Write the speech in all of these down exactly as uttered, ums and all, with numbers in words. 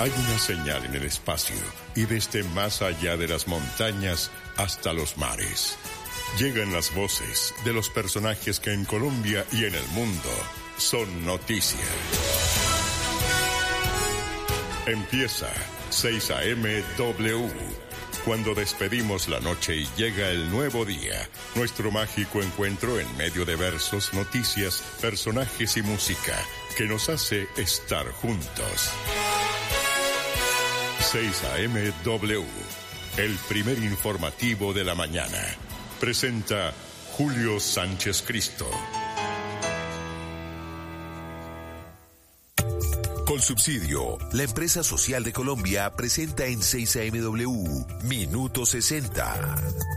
Hay una señal en el espacio y desde más allá de las montañas hasta los mares. Llegan las voces de los personajes que en Colombia y en el mundo son noticia. Empieza seis A M W. Cuando despedimos la noche y llega el nuevo día, nuestro mágico encuentro en medio de versos, noticias, personajes y música que nos hace estar juntos. seis A M W, el primer informativo de la mañana. Presenta Julio Sánchez Cristo. Colsubsidio, la empresa social de Colombia, presenta en seis A M W Minuto sesenta.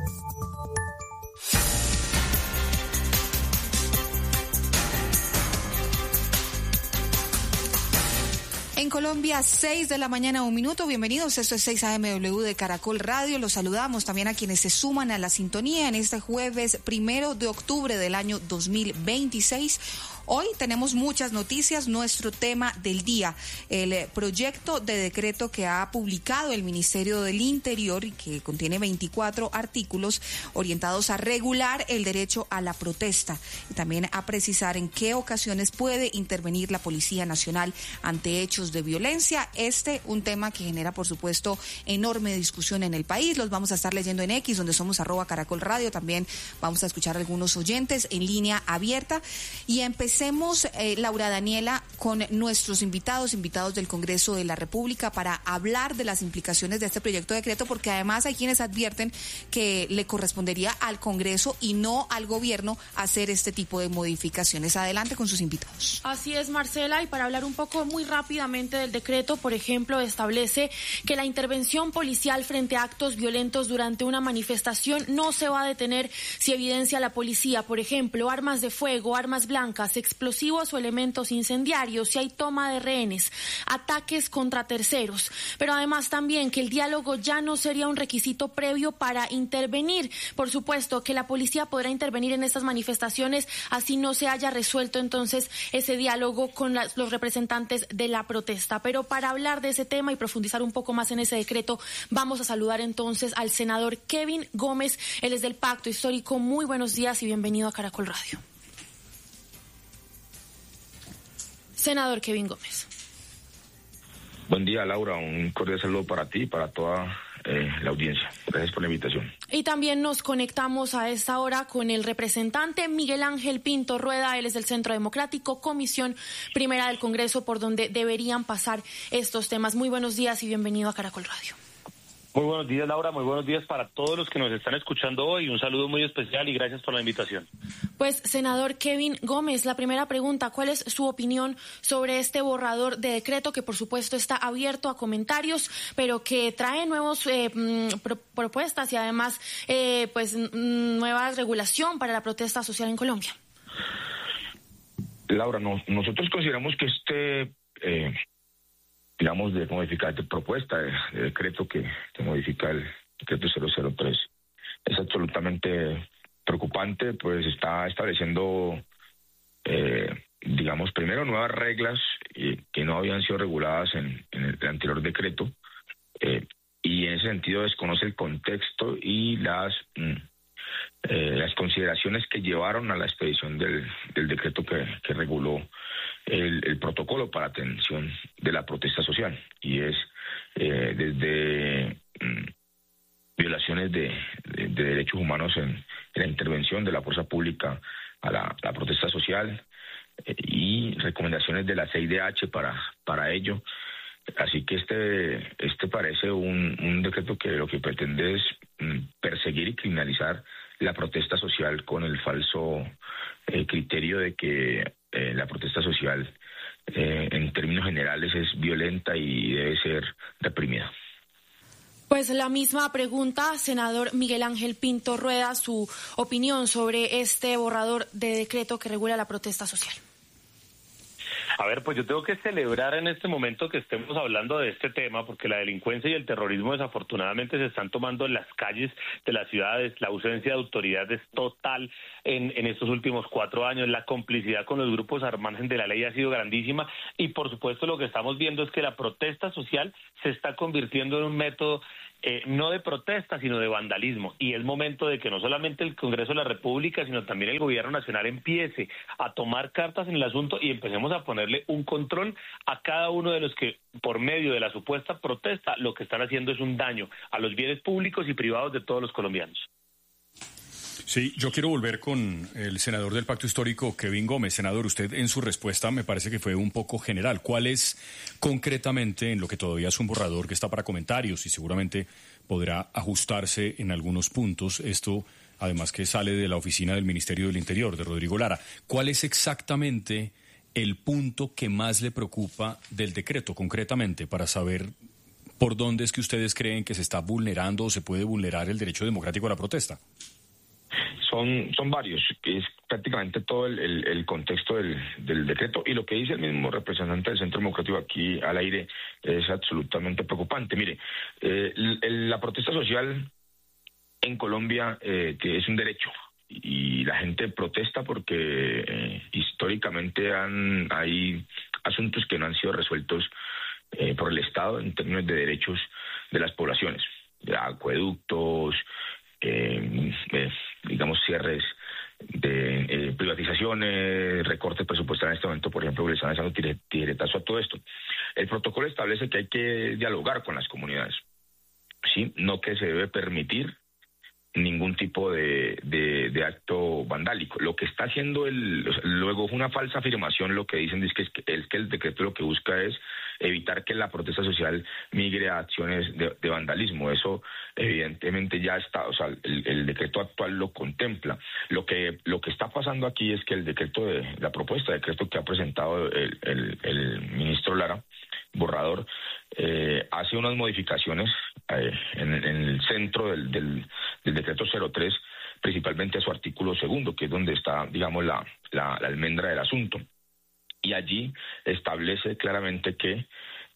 En Colombia, seis de la mañana, un minuto. Bienvenidos, esto es seis A M W de Caracol Radio. Los saludamos también a quienes se suman a la sintonía en este jueves primero de octubre del año dos mil veintiséis. Hoy tenemos muchas noticias. Nuestro tema del día, el proyecto de decreto que ha publicado el Ministerio del Interior y que contiene veinticuatro artículos orientados a regular el derecho a la protesta y también a precisar en qué ocasiones puede intervenir la Policía Nacional ante hechos de violencia. Este, un tema que genera, por supuesto, enorme discusión en el país. Los vamos a estar leyendo en X, donde somos arroba Caracol Radio. También vamos a escuchar a algunos oyentes en línea abierta. Y empezamos Empecemos, eh, Laura Daniela, con nuestros invitados, invitados del Congreso de la República, para hablar de las implicaciones de este proyecto de decreto, porque además hay quienes advierten que le correspondería al Congreso y no al gobierno hacer este tipo de modificaciones. Adelante con sus invitados. Así es, Marcela, y para hablar un poco muy rápidamente del decreto, por ejemplo, establece que la intervención policial frente a actos violentos durante una manifestación no se va a detener si evidencia la policía, por ejemplo, armas de fuego, armas blancas, explosivos o elementos incendiarios, si hay toma de rehenes, ataques contra terceros, pero además también que el diálogo ya no sería un requisito previo para intervenir. Por supuesto que la policía podrá intervenir en estas manifestaciones así no se haya resuelto entonces ese diálogo con las, los representantes de la protesta. Pero para hablar de ese tema y profundizar un poco más en ese decreto, vamos a saludar entonces al senador Kevin Gómez. Él es del Pacto Histórico. Muy buenos días y bienvenido a Caracol Radio. Senador Kevin Gómez. Buen día, Laura. Un cordial saludo para ti y para toda eh, la audiencia. Gracias por la invitación. Y también nos conectamos a esta hora con el representante Miguel Ángel Pinto Rueda. Él es del Centro Democrático, Comisión Primera del Congreso, por donde deberían pasar estos temas. Muy buenos días y bienvenido a Caracol Radio. Muy buenos días, Laura. Muy buenos días para todos los que nos están escuchando hoy. Un saludo muy especial y gracias por la invitación. Pues, senador Kevin Gómez, la primera pregunta, ¿cuál es su opinión sobre este borrador de decreto que, por supuesto, está abierto a comentarios, pero que trae nuevas eh, pro- propuestas y además eh, pues nueva regulación para la protesta social en Colombia? Laura, no, nosotros consideramos que este... Eh, digamos, de modificar de propuesta de, de decreto que, que modifica el decreto cero cero tres es absolutamente preocupante, pues está estableciendo, eh, digamos, primero nuevas reglas eh, que no habían sido reguladas en, en el anterior decreto, eh, y en ese sentido desconoce el contexto y las mm, eh, las consideraciones que llevaron a la expedición del, del decreto que, que reguló El, el protocolo para atención de la protesta social, y es eh, desde mm, violaciones de, de, de derechos humanos en, en la intervención de la fuerza pública a la, la protesta social eh, y recomendaciones de la C I D H para, para ello. Así que este, este parece un, un decreto que lo que pretende es mm, perseguir y criminalizar la protesta social con el falso eh, criterio de que eh, la protesta social eh, en términos generales es violenta y debe ser reprimida. Pues la misma pregunta, senador Miguel Ángel Pinto Rueda, su opinión sobre este borrador de decreto que regula la protesta social. A ver, pues yo tengo que celebrar en este momento que estemos hablando de este tema, porque la delincuencia y el terrorismo desafortunadamente se están tomando en las calles de las ciudades. La ausencia de autoridad es total en, en estos últimos cuatro años. La complicidad con los grupos al margen de la ley ha sido grandísima y por supuesto lo que estamos viendo es que la protesta social se está convirtiendo en un método Eh, no de protesta, sino de vandalismo. Y es momento de que no solamente el Congreso de la República, sino también el Gobierno Nacional empiece a tomar cartas en el asunto y empecemos a ponerle un control a cada uno de los que, por medio de la supuesta protesta, lo que están haciendo es un daño a los bienes públicos y privados de todos los colombianos. Sí, yo quiero volver con el senador del Pacto Histórico, Kevin Gómez. Senador, usted en su respuesta me parece que fue un poco general. ¿Cuál es concretamente, en lo que todavía es un borrador que está para comentarios y seguramente podrá ajustarse en algunos puntos, esto además que sale de la oficina del Ministerio del Interior, de Rodrigo Lara, cuál es exactamente el punto que más le preocupa del decreto, concretamente, para saber por dónde es que ustedes creen que se está vulnerando o se puede vulnerar el derecho democrático a la protesta? Son, son varios, es prácticamente todo el, el, el contexto del, del decreto, y lo que dice el mismo representante del Centro Democrático aquí al aire es absolutamente preocupante. Mire, eh, el, la protesta social en Colombia eh, que es un derecho, y la gente protesta porque eh, históricamente han, hay asuntos que no han sido resueltos eh, por el Estado en términos de derechos de las poblaciones, de acueductos, eh, eh, digamos cierres de eh, privatizaciones, recortes presupuestarios en este momento, por ejemplo, le están haciendo tire, tiretazo a todo esto. El protocolo establece que hay que dialogar con las comunidades, ¿sí? No que se debe permitir ningún tipo de, de, de acto vandálico. Lo que está haciendo el, luego es una falsa afirmación, lo que dicen es que, es que, es que el decreto lo que busca es evitar que la protesta social migre a acciones de, de vandalismo. Eso evidentemente ya está, o sea, el, el decreto actual lo contempla. Lo que lo que está pasando aquí es que el decreto de la propuesta de decreto que ha presentado el, el, el ministro Lara, borrador, eh, hace unas modificaciones eh, en, en el centro del, del, del decreto cero tres, principalmente a su artículo segundo, que es donde está, digamos, la, la, la almendra del asunto. Y allí establece claramente que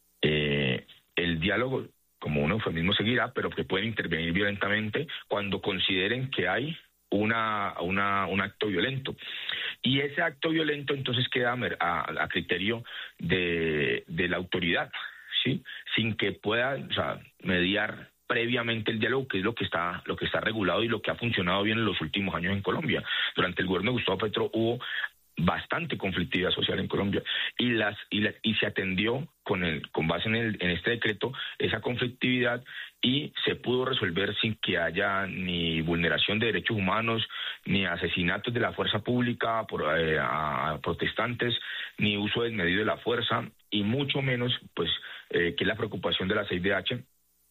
eh, el diálogo, como un eufemismo, seguirá, pero que pueden intervenir violentamente cuando consideren que hay una, una un acto violento. Y ese acto violento entonces queda a, a criterio de, de la autoridad, ¿sí? Sin que pueda, o sea, mediar previamente el diálogo, que es lo que está lo que está regulado y lo que ha funcionado bien en los últimos años en Colombia. Durante el gobierno de Gustavo Petro hubo bastante conflictividad social en Colombia y las y, la, y se atendió con el con base en el en este decreto esa conflictividad y se pudo resolver sin que haya ni vulneración de derechos humanos, ni asesinatos de la fuerza pública por eh, a protestantes, ni uso desmedido de la fuerza, y mucho menos pues eh, que la preocupación de la C I D H,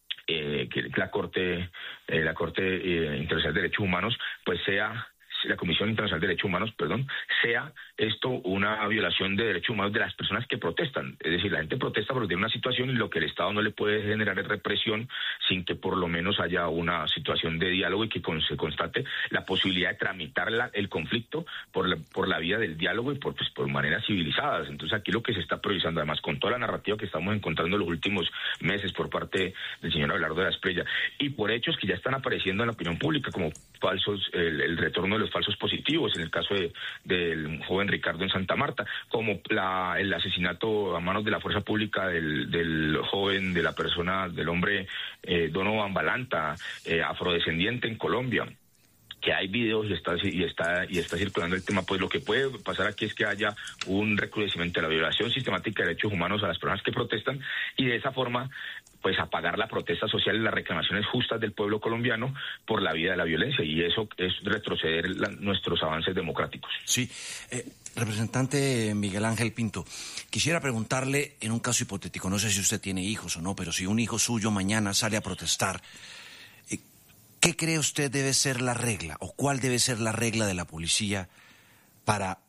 eh, que la Corte eh, la Corte eh, Internacional de Derechos Humanos pues sea la Comisión Internacional de Derechos Humanos, perdón, sea esto una violación de derechos humanos de las personas que protestan. Es decir, la gente protesta porque tiene una situación y lo que el Estado no le puede generar es represión sin que por lo menos haya una situación de diálogo y que con, se constate la posibilidad de tramitar la, el conflicto por la, por la vía del diálogo y por, pues, por maneras civilizadas. Entonces aquí lo que se está priorizando, además con toda la narrativa que estamos encontrando en los últimos meses por parte del señor Abelardo de la Espriella y por hechos que ya están apareciendo en la opinión pública como falsos, el, el retorno de los falsos positivos, en el caso de, del joven Ricardo en Santa Marta, como la, el asesinato a manos de la fuerza pública del, del joven, de la persona, del hombre eh, Donovan Balanta, eh, afrodescendiente en Colombia, que hay videos y está y está y está circulando el tema. Pues lo que puede pasar aquí es que haya un recrudecimiento de la violación sistemática de derechos humanos a las personas que protestan y de esa forma pues apagar la protesta social y las reclamaciones justas del pueblo colombiano por la vía de la violencia, y eso es retroceder la, nuestros avances democráticos. Sí, eh, representante Miguel Ángel Pinto, quisiera preguntarle en un caso hipotético, no sé si usted tiene hijos o no, pero si un hijo suyo mañana sale a protestar, eh, ¿qué cree usted debe ser la regla o cuál debe ser la regla de la policía para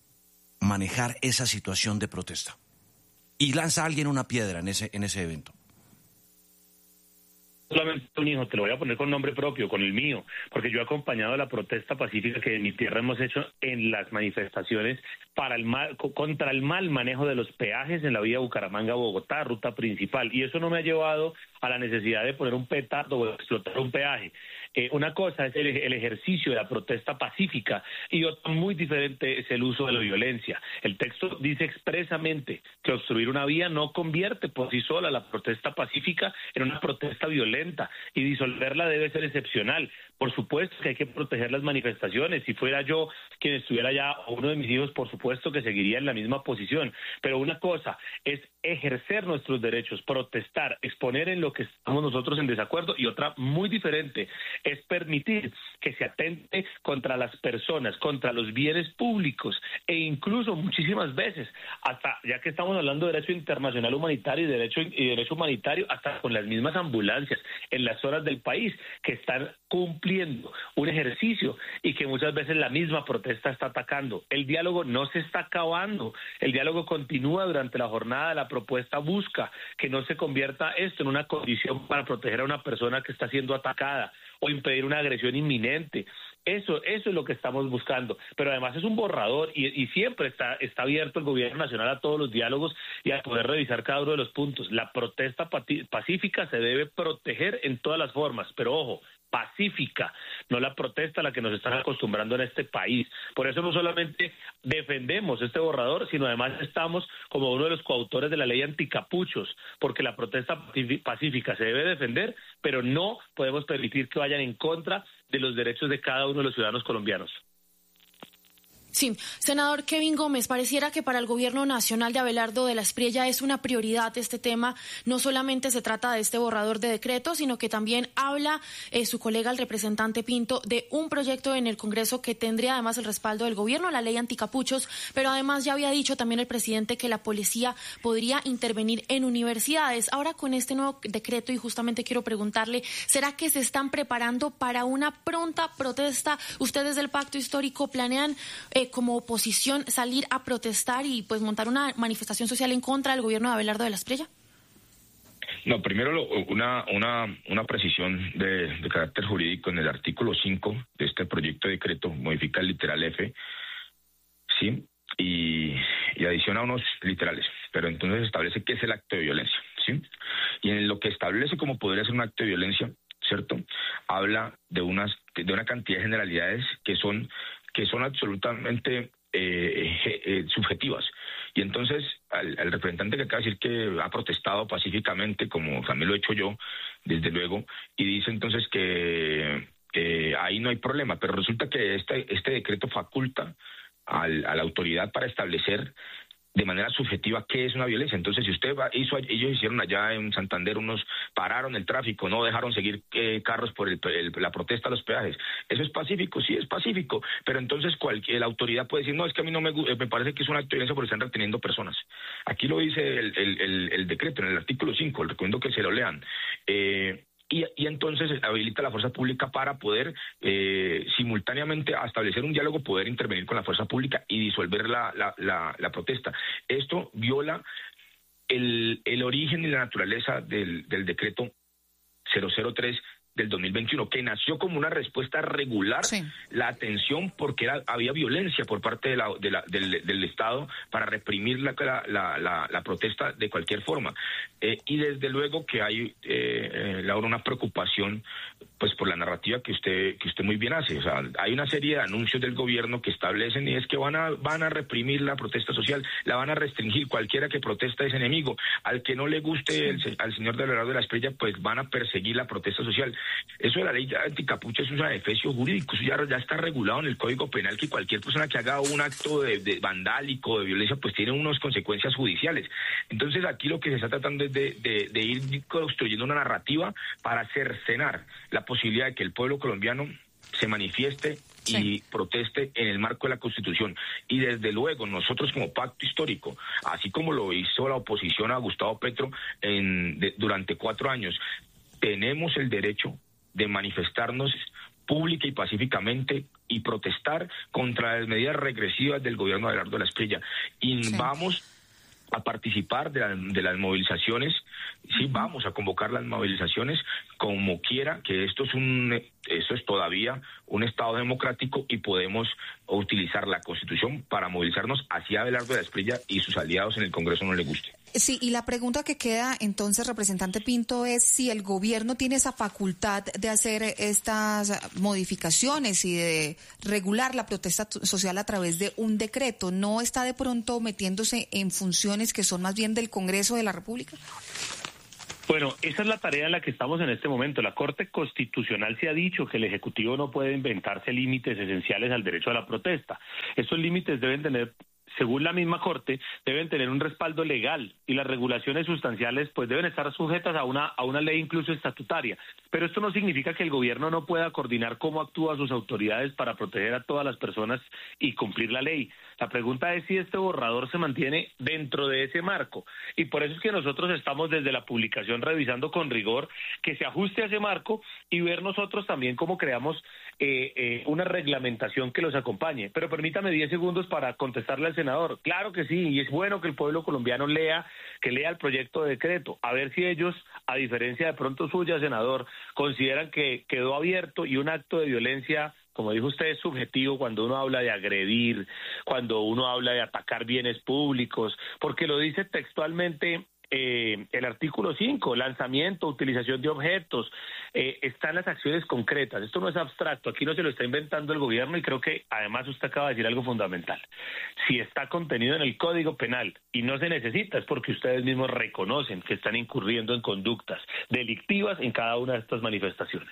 manejar esa situación de protesta? Y lanza a alguien una piedra en ese, en ese evento. solamente un hijo, te lo voy a poner con nombre propio, con el mío, porque yo he acompañado la protesta pacífica que en mi tierra hemos hecho en las manifestaciones para el mal, contra el mal manejo de los peajes en la vía Bucaramanga-Bogotá, ruta principal, y eso no me ha llevado a la necesidad de poner un petardo o explotar un peaje. Eh, una cosa es el, el ejercicio de la protesta pacífica y otra muy diferente es el uso de la violencia. El texto dice expresamente que obstruir una vía no convierte por sí sola la protesta pacífica en una protesta violenta y disolverla debe ser excepcional. Por supuesto que hay que proteger las manifestaciones. Si fuera yo quien estuviera allá o uno de mis hijos, por supuesto que seguiría en la misma posición. Pero una cosa es ejercer nuestros derechos, protestar, exponer en lo que estamos nosotros en desacuerdo, y otra muy diferente es permitir que se atente contra las personas, contra los bienes públicos e incluso muchísimas veces, hasta ya que estamos hablando de derecho internacional humanitario y derecho y derecho humanitario, hasta con las mismas ambulancias en las zonas del país que están cumpliendo un ejercicio y que muchas veces la misma protesta está atacando. El diálogo no se está acabando, el diálogo continúa durante la jornada. La propuesta busca que no se convierta esto en una condición para proteger a una persona que está siendo atacada o impedir una agresión inminente. Eso, eso es lo que estamos buscando, pero además es un borrador y, y siempre está, está abierto el gobierno nacional a todos los diálogos y a poder revisar cada uno de los puntos. La protesta pacífica se debe proteger en todas las formas, pero ojo, pacífica, no la protesta a la que nos están acostumbrando en este país. Por eso no solamente defendemos este borrador, sino además estamos como uno de los coautores de la ley anticapuchos, porque la protesta pacífica se debe defender, pero no podemos permitir que vayan en contra de los derechos de cada uno de los ciudadanos colombianos. Sí, senador Kevin Gómez, pareciera que para el gobierno nacional de Abelardo de la Espriella es una prioridad este tema. No solamente se trata de este borrador de decreto, sino que también habla eh, su colega, el representante Pinto, de un proyecto en el Congreso que tendría además el respaldo del gobierno, la ley anticapuchos, pero además ya había dicho también el presidente que la policía podría intervenir en universidades. Ahora con este nuevo decreto, y justamente quiero preguntarle, ¿será que se están preparando para una pronta protesta? ¿Ustedes del Pacto Histórico planean eh, como oposición salir a protestar y pues montar una manifestación social en contra del gobierno de Abelardo de la Espriella? No, primero lo, una, una, una precisión de, de carácter jurídico. En el artículo cinco de este proyecto de decreto modifica el literal F, ¿sí? Y, y adiciona unos literales, pero entonces establece qué es el acto de violencia, ¿sí? Y en lo que establece como podría ser un acto de violencia, ¿cierto? Habla de unas de una cantidad de generalidades que son que son absolutamente eh, eh, subjetivas. Y entonces, al, al representante que acaba de decir que ha protestado pacíficamente, como también lo he hecho yo, desde luego, y dice entonces que eh, ahí no hay problema, pero resulta que este, este decreto faculta al, a la autoridad para establecer de manera subjetiva qué es una violencia. Entonces, si usted va, hizo, ellos hicieron allá en Santander unos, pararon el tráfico, no dejaron seguir eh, carros por el, el, la protesta a los peajes. ¿Eso es pacífico? Sí, es pacífico, pero entonces cualquier, la autoridad puede decir, no, es que a mí no me, me parece que es un acto de violencia porque están reteniendo personas. Aquí lo dice el, el, el, el decreto, en el artículo cinco, les recomiendo que se lo lean. Eh, Y, y entonces habilita la fuerza pública para poder eh, simultáneamente a establecer un diálogo, poder intervenir con la fuerza pública y disolver la, la, la, la protesta. Esto viola el, el origen y la naturaleza del, del decreto cero cero tres del dos mil veintiuno, que nació como una respuesta regular, sí, la atención porque era, había violencia por parte de la, de la, del, del Estado para reprimir la, la, la, la protesta de cualquier forma. Eh, y desde luego que hay, eh, eh, Laura, una preocupación pues por la narrativa que usted que usted muy bien hace. O sea, hay una serie de anuncios del gobierno que establecen y es que van a van a reprimir la protesta social, la van a restringir, cualquiera que protesta es enemigo, al que no le guste sí. el, al señor de Abelardo de la Espriella, pues van a perseguir la protesta social. Eso de la ley anticapucha es un adefesio jurídico, eso ya, ya está regulado en el Código Penal, que cualquier persona que haga un acto de, de vandálico, de violencia, pues tiene unas consecuencias judiciales. Entonces aquí lo que se está tratando es de, de, de ir construyendo una narrativa para cercenar la posibilidad de que el pueblo colombiano se manifieste sí. y proteste en el marco de la Constitución. Y desde luego nosotros como pacto histórico, así como lo hizo la oposición a Gustavo Petro en, de, durante cuatro años, tenemos el derecho de manifestarnos pública y pacíficamente y protestar contra las medidas regresivas del gobierno de Abelardo de la Espriella. Y sí. vamos a participar de, la, de las movilizaciones. Sí, vamos a convocar las movilizaciones como quiera, que esto es un esto es todavía un Estado democrático y podemos utilizar la Constitución para movilizarnos hacia Abelardo de la Espriella y sus aliados en el Congreso no le guste. Sí, y la pregunta que queda entonces, representante Pinto, es si el gobierno tiene esa facultad de hacer estas modificaciones y de regular la protesta social a través de un decreto. ¿No está de pronto metiéndose en funciones que son más bien del Congreso de la República? Bueno, esa es la tarea en la que estamos en este momento. La Corte Constitucional se ha dicho que el Ejecutivo no puede inventarse límites esenciales al derecho a la protesta. Estos límites deben tener, según la misma Corte, deben tener un respaldo legal y las regulaciones sustanciales pues deben estar sujetas a una a una ley incluso estatutaria. Pero esto no significa que el gobierno no pueda coordinar cómo actúa sus autoridades para proteger a todas las personas y cumplir la ley. La pregunta es si este borrador se mantiene dentro de ese marco. Y por eso es que nosotros estamos desde la publicación revisando con rigor que se ajuste a ese marco y ver nosotros también cómo creamos eh, eh, una reglamentación que los acompañe. Pero permítame diez segundos para contestarle al senador. Claro que sí, y es bueno que el pueblo colombiano lea, que lea el proyecto de decreto. A ver si ellos, a diferencia de pronto suya, senador, consideran que quedó abierto y un acto de violencia, como dijo usted, es subjetivo cuando uno habla de agredir, cuando uno habla de atacar bienes públicos, porque lo dice textualmente eh, el artículo cinco, lanzamiento, utilización de objetos, eh, están las acciones concretas. Esto no es abstracto, aquí no se lo está inventando el gobierno y creo que además usted acaba de decir algo fundamental. Si está contenido en el Código Penal y no se necesita es porque ustedes mismos reconocen que están incurriendo en conductas delictivas en cada una de estas manifestaciones.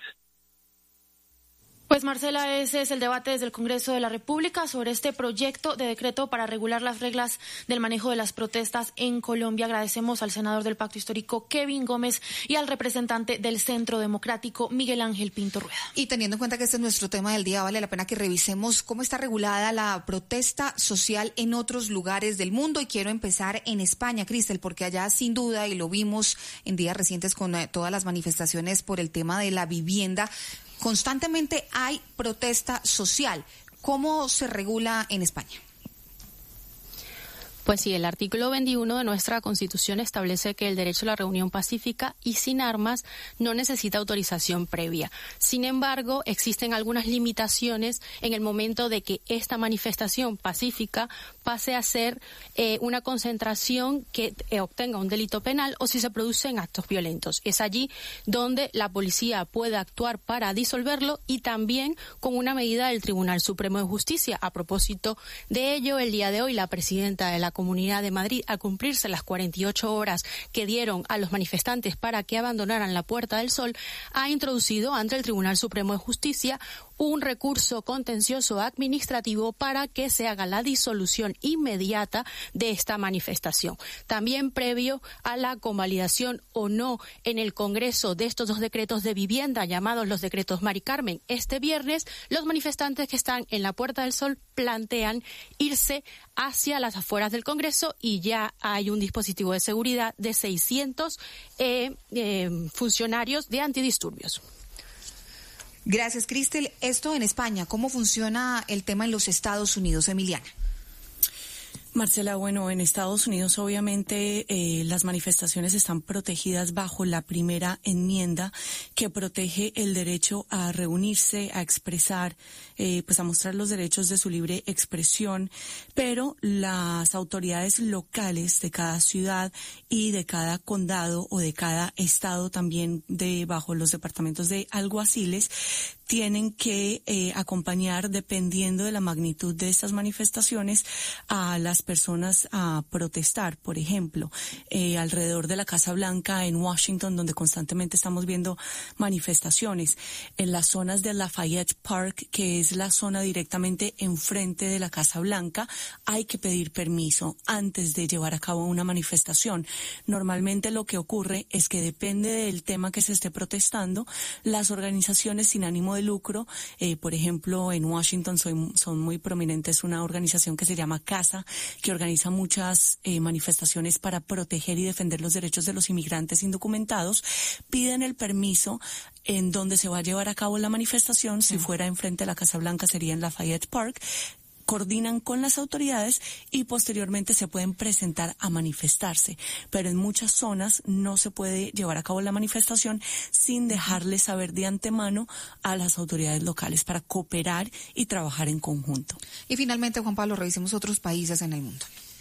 Pues Marcela, ese es el debate desde el Congreso de la República sobre este proyecto de decreto para regular las reglas del manejo de las protestas en Colombia. Agradecemos al senador del Pacto Histórico, Kevin Gómez, y al representante del Centro Democrático, Miguel Ángel Pinto Rueda. Y teniendo en cuenta que este es nuestro tema del día, vale la pena que revisemos cómo está regulada la protesta social en otros lugares del mundo. Y quiero empezar en España, Cristel, porque allá sin duda, y lo vimos en días recientes con eh, todas las manifestaciones por el tema de la vivienda, constantemente hay protesta social. ¿Cómo se regula en España? Pues sí, el artículo veintiuno de nuestra Constitución establece que el derecho a la reunión pacífica y sin armas no necesita autorización previa. Sin embargo, existen algunas limitaciones en el momento de que esta manifestación pacífica pase a ser eh, una concentración que eh, obtenga un delito penal o si se producen actos violentos. Es allí donde la policía puede actuar para disolverlo y también con una medida del Tribunal Supremo de Justicia. A propósito de ello, el día de hoy la presidenta de la Comunidad de Madrid, al cumplirse las cuarenta y ocho horas que dieron a los manifestantes para que abandonaran la Puerta del Sol, ha introducido ante el Tribunal Supremo de Justicia un recurso contencioso administrativo para que se haga la disolución inmediata de esta manifestación. También previo a la convalidación o no en el Congreso de estos dos decretos de vivienda llamados los decretos Mari Carmen, este viernes los manifestantes que están en la Puerta del Sol plantean irse hacia las afueras del Congreso y ya hay un dispositivo de seguridad de seiscientos eh, eh, funcionarios de antidisturbios. Gracias, Cristel. Esto en España, ¿cómo funciona el tema en los Estados Unidos, Emiliana? Marcela, bueno, en Estados Unidos obviamente eh, las manifestaciones están protegidas bajo la primera enmienda que protege el derecho a reunirse, a expresar, eh, pues a mostrar los derechos de su libre expresión, pero las autoridades locales de cada ciudad y de cada condado o de cada estado también de bajo los departamentos de alguaciles tienen que eh, acompañar, dependiendo de la magnitud de estas manifestaciones, a las personas a protestar. Por ejemplo, eh, alrededor de la Casa Blanca en Washington, donde constantemente estamos viendo manifestaciones, en las zonas de Lafayette Park, que es la zona directamente enfrente de la Casa Blanca, hay que pedir permiso antes de llevar a cabo una manifestación. Normalmente lo que ocurre es que depende del tema que se esté protestando, las organizaciones sin ánimo de lucro, eh, por ejemplo, en Washington soy, son muy prominentes una organización que se llama CASA, que organiza muchas eh, manifestaciones para proteger y defender los derechos de los inmigrantes indocumentados, piden el permiso en donde se va a llevar a cabo la manifestación. Si fuera enfrente de la Casa Blanca sería en Lafayette Park. coordinan con las autoridades y posteriormente se pueden presentar a manifestarse. Pero en muchas zonas no se puede llevar a cabo la manifestación sin dejarle saber de antemano a las autoridades locales para cooperar y trabajar en conjunto. Y finalmente, Juan Pablo, revisemos otros países en el mundo.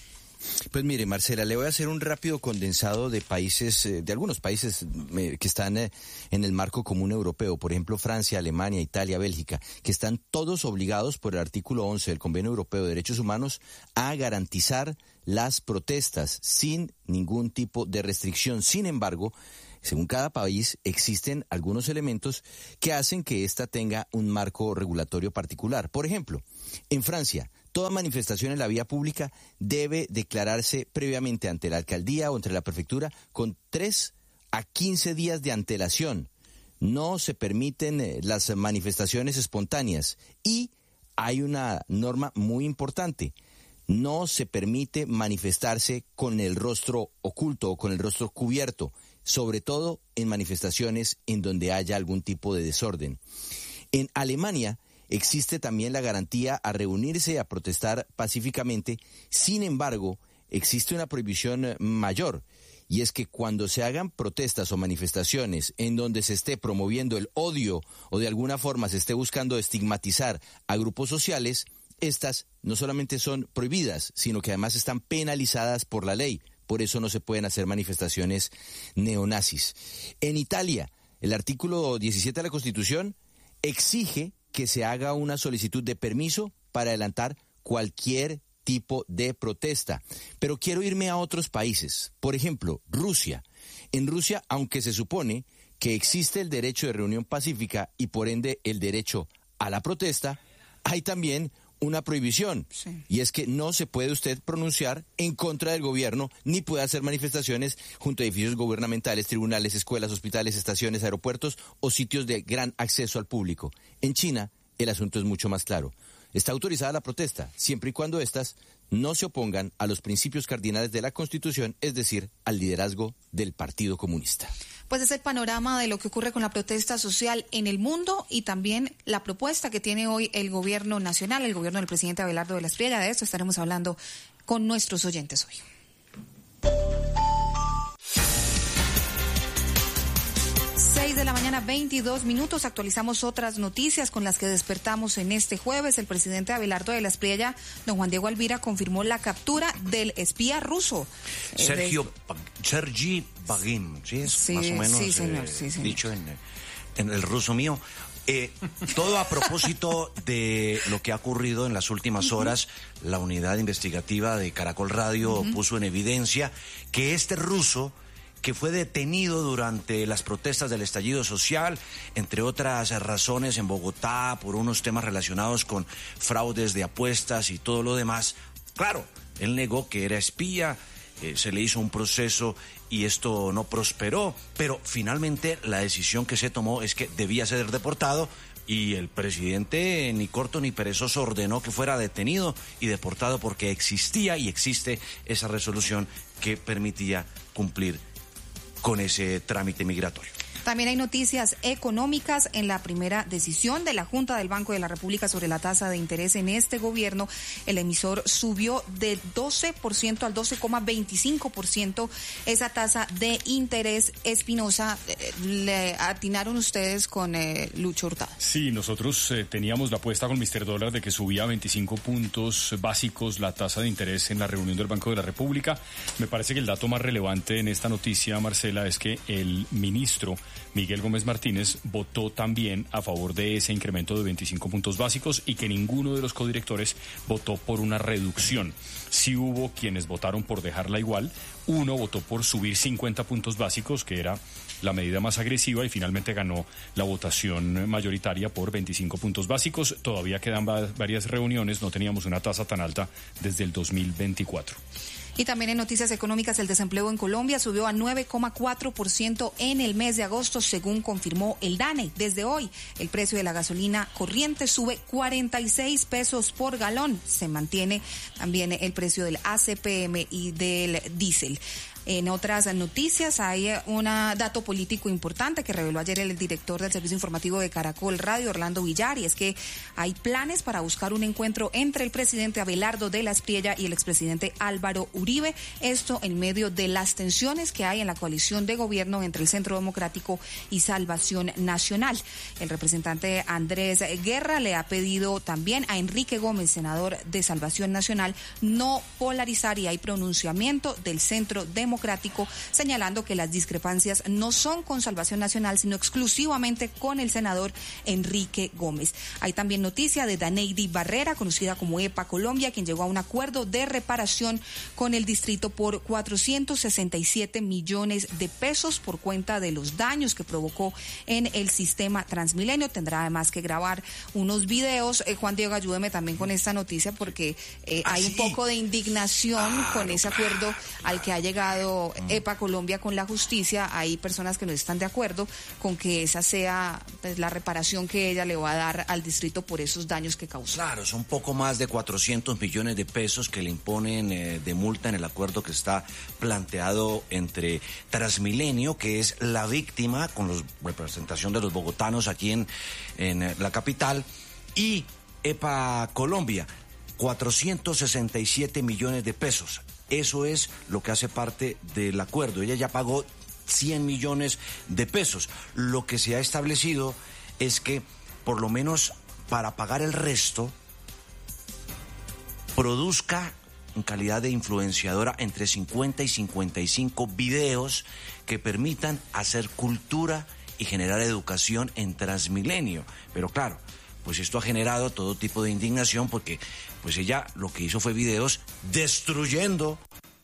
Pues mire, Marcela, le voy a hacer un rápido condensado de países, de algunos países que están en el marco común europeo, por ejemplo Francia, Alemania, Italia, Bélgica, que están todos obligados por el artículo once del Convenio Europeo de Derechos Humanos a garantizar las protestas sin ningún tipo de restricción. Sin embargo, según cada país, existen algunos elementos que hacen que ésta tenga un marco regulatorio particular. Por ejemplo, en Francia, toda manifestación en la vía pública debe declararse previamente ante la alcaldía o ante la prefectura con tres a quince días de antelación. No se permiten eh, las manifestaciones espontáneas y hay una norma muy importante. No se permite manifestarse con el rostro oculto o con el rostro cubierto, sobre todo en manifestaciones en donde haya algún tipo de desorden. En Alemania existe también la garantía a reunirse y a protestar pacíficamente. Sin embargo, existe una prohibición mayor, y es que cuando se hagan protestas o manifestaciones en donde se esté promoviendo el odio o de alguna forma se esté buscando estigmatizar a grupos sociales, estas no solamente son prohibidas, sino que además están penalizadas por la ley. Por eso no se pueden hacer manifestaciones neonazis. En Italia, el artículo diecisiete de la Constitución exige que se haga una solicitud de permiso para adelantar cualquier tipo de protesta. Pero quiero irme a otros países. Por ejemplo, Rusia. En Rusia, aunque se supone que existe el derecho de reunión pacífica y por ende el derecho a la protesta, hay también una prohibición, sí. Y es que no se puede usted pronunciar en contra del gobierno, ni puede hacer manifestaciones junto a edificios gubernamentales, tribunales, escuelas, hospitales, estaciones, aeropuertos o sitios de gran acceso al público. En China, el asunto es mucho más claro. Está autorizada la protesta, siempre y cuando éstas no se opongan a los principios cardinales de la Constitución, es decir, al liderazgo del Partido Comunista. Pues es el panorama de lo que ocurre con la protesta social en el mundo y también la propuesta que tiene hoy el gobierno nacional, el gobierno del presidente Abelardo de la Espriella. De esto estaremos hablando con nuestros oyentes hoy. seis de la mañana, veintidós minutos. Actualizamos otras noticias con las que despertamos en este jueves. El presidente Abelardo de la Espriella, don Juan Diego Alvira, confirmó la captura del espía ruso. Sergio eh, de... Sergi Bagin, ¿sí? Es sí, más o menos sí, señor, eh, sí, señor. dicho en, en el ruso mío. Eh, todo a propósito de lo que ha ocurrido en las últimas horas. Uh-huh. La unidad investigativa de Caracol Radio uh-huh. puso en evidencia que este ruso, que fue detenido durante las protestas del estallido social, entre otras razones en Bogotá, por unos temas relacionados con fraudes de apuestas y todo lo demás. Claro, él negó que era espía, eh, se le hizo un proceso y esto no prosperó, pero finalmente la decisión que se tomó es que debía ser deportado y el presidente, ni corto ni perezoso, ordenó que fuera detenido y deportado porque existía y existe esa resolución que permitía cumplir con ese trámite migratorio. También hay noticias económicas. En la primera decisión de la Junta del Banco de la República sobre la tasa de interés en este gobierno, el emisor subió de doce por ciento al doce coma veinticinco por ciento esa tasa de interés. Espinosa, ¿le atinaron ustedes con eh, Lucho Hurtado? Sí, nosotros eh, teníamos la apuesta con mister Dólar de que subía a veinticinco puntos básicos la tasa de interés en la reunión del Banco de la República. Me parece que el dato más relevante en esta noticia, Marcela, es que el ministro Miguel Gómez Martínez votó también a favor de ese incremento de veinticinco puntos básicos y que ninguno de los codirectores votó por una reducción. Sí hubo quienes votaron por dejarla igual. Uno votó por subir cincuenta puntos básicos, que era la medida más agresiva, y finalmente ganó la votación mayoritaria por veinticinco puntos básicos. Todavía quedan varias reuniones, no teníamos una tasa tan alta desde el dos mil veinticuatro. Y también en noticias económicas, el desempleo en Colombia subió a nueve coma cuatro por ciento en el mes de agosto, según confirmó el DANE. Desde hoy, el precio de la gasolina corriente sube cuarenta y seis pesos por galón. Se mantiene también el precio del A C P M y del diésel. En otras noticias hay un dato político importante que reveló ayer el director del servicio informativo de Caracol Radio, Orlando Villar, y es que hay planes para buscar un encuentro entre el presidente Abelardo de la Espriella y el expresidente Álvaro Uribe, esto en medio de las tensiones que hay en la coalición de gobierno entre el Centro Democrático y Salvación Nacional. El representante Andrés Guerra le ha pedido también a Enrique Gómez, senador de Salvación Nacional, no polarizar, y hay pronunciamiento del Centro Democrático Democrático, señalando que las discrepancias no son con Salvación Nacional, sino exclusivamente con el senador Enrique Gómez. Hay también noticia de Daneidi Barrera, conocida como EPA Colombia, quien llegó a un acuerdo de reparación con el distrito por cuatrocientos sesenta y siete millones de pesos por cuenta de los daños que provocó en el sistema Transmilenio. Tendrá además que grabar unos videos. Eh, Juan Diego, ayúdeme también con esta noticia, porque eh, ¿Ah, hay sí? un poco de indignación claro, con ese acuerdo claro, al que ha llegado EPA Colombia con la justicia. Hay personas que no están de acuerdo con que esa sea, pues, la reparación que ella le va a dar al distrito por esos daños que causó. Claro, son poco más de cuatrocientos millones de pesos que le imponen eh, de multa en el acuerdo que está planteado entre Transmilenio, que es la víctima, con la representación de los bogotanos aquí en, en eh, la capital, y EPA Colombia, cuatrocientos sesenta y siete millones de pesos. Eso es lo que hace parte del acuerdo. Ella ya pagó cien millones de pesos. Lo que se ha establecido es que, por lo menos para pagar el resto, produzca en calidad de influenciadora entre cincuenta y cincuenta y cinco videos que permitan hacer cultura y generar educación en Transmilenio. Pero claro, pues esto ha generado todo tipo de indignación, porque pues ella lo que hizo fue videos destruyendo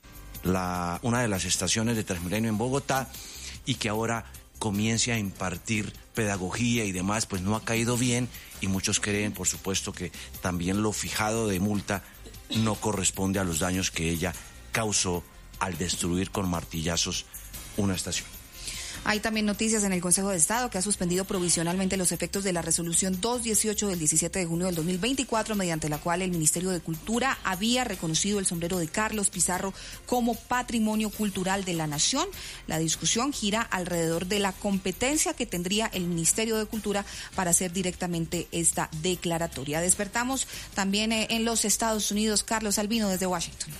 la, una de las estaciones de Transmilenio en Bogotá, y que ahora comience a impartir pedagogía y demás, pues no ha caído bien, y muchos creen, por supuesto, que también lo fijado de multa no corresponde a los daños que ella causó al destruir con martillazos una estación. Hay también noticias en el Consejo de Estado, que ha suspendido provisionalmente los efectos de la resolución doscientos dieciocho del diecisiete de junio del dos mil veinticuatro, mediante la cual el Ministerio de Cultura había reconocido el sombrero de Carlos Pizarro como patrimonio cultural de la nación. La discusión gira alrededor de la competencia que tendría el Ministerio de Cultura para hacer directamente esta declaratoria. Despertamos también en los Estados Unidos. Carlos Albino, desde Washington.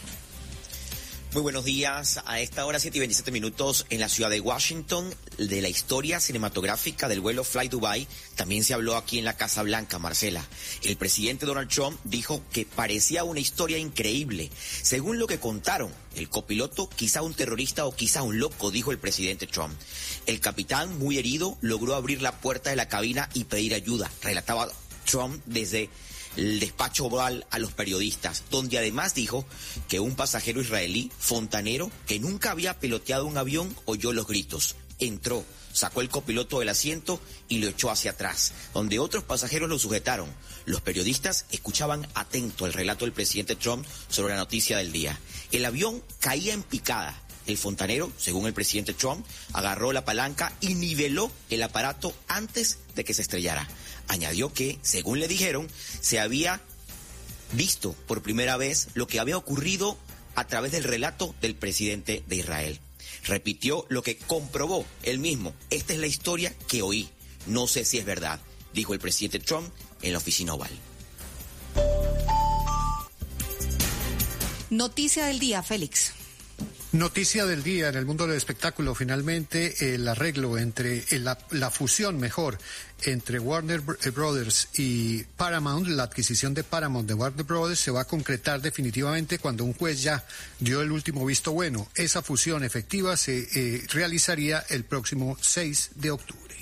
Muy buenos días. A esta hora, siete y veintisiete minutos, en la ciudad de Washington, de la historia cinematográfica del vuelo Fly Dubai, también se habló aquí en la Casa Blanca, Marcela. El presidente Donald Trump dijo que parecía una historia increíble. Según lo que contaron, el copiloto, quizá un terrorista o quizá un loco, dijo el presidente Trump. El capitán, muy herido, logró abrir la puerta de la cabina y pedir ayuda, relataba Trump desde el despacho oval a los periodistas, donde además dijo que un pasajero israelí, fontanero, que nunca había piloteado un avión, oyó los gritos. Entró, sacó el copiloto del asiento y lo echó hacia atrás, donde otros pasajeros lo sujetaron. Los periodistas escuchaban atento el relato del presidente Trump sobre la noticia del día. El avión caía en picada. El fontanero, según el presidente Trump, agarró la palanca y niveló el aparato antes de que se estrellara. Añadió que, según le dijeron, se había visto por primera vez lo que había ocurrido a través del relato del presidente de Israel. Repitió lo que comprobó él mismo. Esta es la historia que oí. No sé si es verdad, dijo el presidente Trump en la oficina oval. Noticia del día, Félix. Noticia del día en el mundo del espectáculo. Finalmente, el arreglo entre la, la fusión, mejor, entre Warner Brothers y Paramount, la adquisición de Paramount de Warner Brothers, se va a concretar definitivamente cuando un juez ya dio el último visto bueno. Esa fusión efectiva se eh, realizaría el próximo seis de octubre.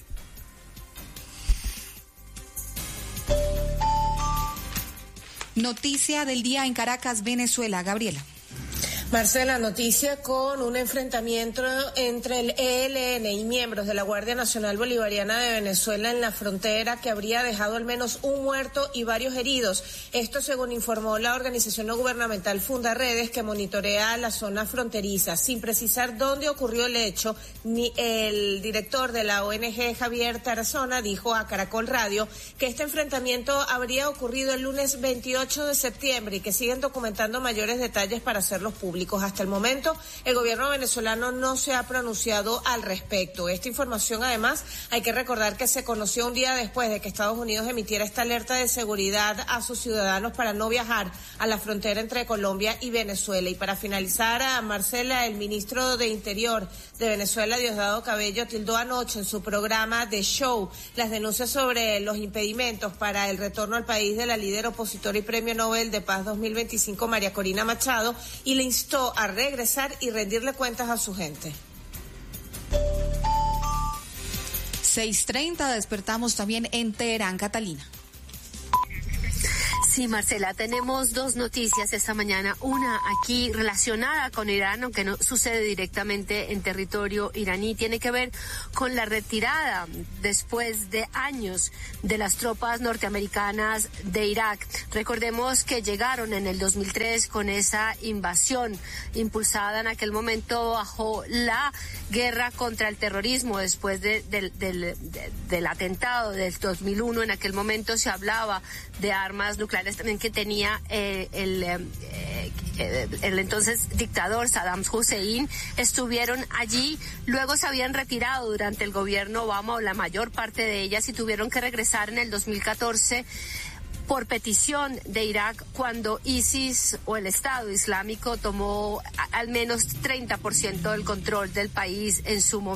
Noticia del día en Caracas, Venezuela. Gabriela. Marcela, noticia con un enfrentamiento entre el E L N y miembros de la Guardia Nacional Bolivariana de Venezuela en la frontera, que habría dejado al menos un muerto y varios heridos. Esto según informó la organización no gubernamental Fundaredes, que monitorea la zona fronteriza. Sin precisar dónde ocurrió el hecho, ni el director de la O N G, Javier Tarazona, dijo a Caracol Radio que este enfrentamiento habría ocurrido el lunes veintiocho de septiembre y que siguen documentando mayores detalles para hacerlos públicos. públicos. Hasta el momento, el gobierno venezolano no se ha pronunciado al respecto. Esta información, además, hay que recordar que se conoció un día después de que Estados Unidos emitiera esta alerta de seguridad a sus ciudadanos para no viajar a la frontera entre Colombia y Venezuela. Y para finalizar, a Marcela, el ministro de Interior de Venezuela, Diosdado Cabello, tildó anoche en su programa The Show las denuncias sobre los impedimentos para el retorno al país de la líder opositora y Premio Nobel de Paz dos mil veinticinco, María Corina Machado, y le instó a regresar y rendirle cuentas a su gente. seis treinta, despertamos también en Teherán, Catalina. Sí, Marcela, tenemos dos noticias esta mañana. Una aquí relacionada con Irán, aunque no sucede directamente en territorio iraní. Tiene que ver con la retirada después de años de las tropas norteamericanas de Irak. Recordemos que llegaron en el dos mil tres con esa invasión impulsada en aquel momento bajo la guerra contra el terrorismo después de, de, de, de, del atentado del dos mil uno. En aquel momento se hablaba de armas nucleares también que tenía eh, el, eh, el entonces dictador Saddam Hussein. Estuvieron allí, luego se habían retirado durante el gobierno Obama, o la mayor parte de ellas, y tuvieron que regresar en el dos mil catorce por petición de Irak, cuando ISIS o el Estado Islámico tomó a, al menos treinta por ciento del control del país en su momento.